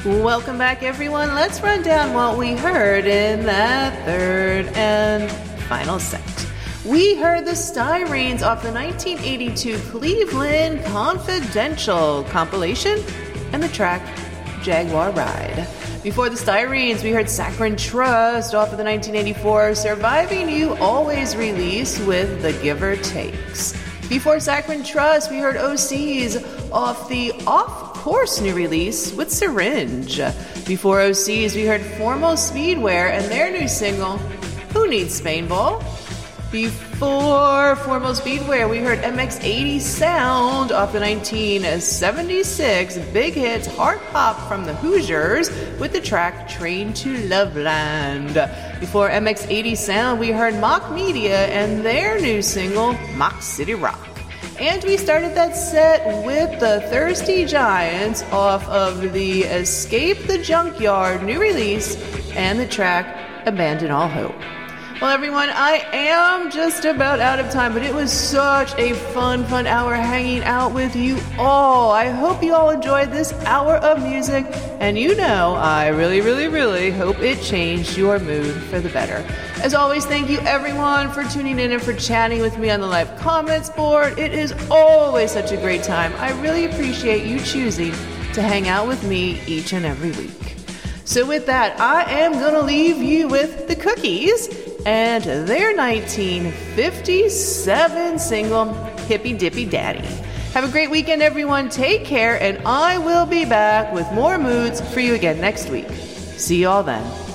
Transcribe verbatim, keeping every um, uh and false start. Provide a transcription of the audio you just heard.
Welcome back, everyone. Let's run down what we heard in that third and final set. We heard the Styrenes off the nineteen eighty-two Cleveland Confidential compilation and the track Jaguar Ride. Before the Styrenes, we heard Saccharine Trust off of the nineteen eighty-four Surviving You Always release with The Giver Takes. Before Saccharine Trust, we heard O C's off the Off Course new release with Syringe. Before O C's, we heard Foremost Speedwear and their new single, Who Needs Spain Ball? Before Foremost Speedwear, we heard M X eighty Sound off the nineteen seventy-six big hits Hard Pop from the Hoosiers with the track Train to Loveland. Before M X eighty Sound, we heard Mock Media and their new single, Mock City Rock. And we started that set with the Thirsty Giants off of the Escape the Junkyard new release and the track Abandon All Hope. Well, everyone, I am just about out of time, but it was such a fun, fun hour hanging out with you all. I hope you all enjoyed this hour of music, and you know, I really, really, really hope it changed your mood for the better. As always, thank you everyone for tuning in and for chatting with me on the live comments board. It is always such a great time. I really appreciate you choosing to hang out with me each and every week. So with that, I am going to leave you with the Cookies and their nineteen fifty-seven single, Hippy Dippy Daddy. Have a great weekend, everyone. Take care, and I will be back with more moods for you again next week. See you all then.